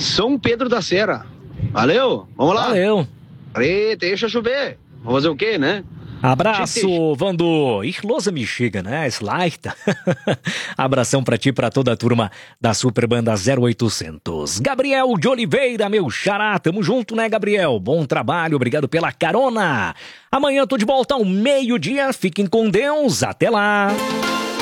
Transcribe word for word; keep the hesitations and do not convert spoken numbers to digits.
São Pedro da Serra. Valeu, vamos lá. Valeu. Aí, deixa chover. Vamos fazer o quê, né? Abraço, Vando. Ich lose me chega, né? Slaita. Abração pra ti e pra toda a turma da Super Banda zero oitocentos. Gabriel de Oliveira, meu xará. Tamo junto, né, Gabriel? Bom trabalho, obrigado pela carona. Amanhã tô de volta ao meio-dia. Fiquem com Deus. Até lá.